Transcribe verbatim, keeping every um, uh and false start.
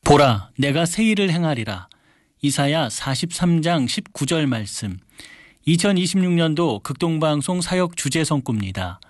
보라, 내가 새 일을 행하리라. 이사야 사십삼 장 십구 절 말씀. 이천이십육 년도 극동방송 사역 주제 성구입니다.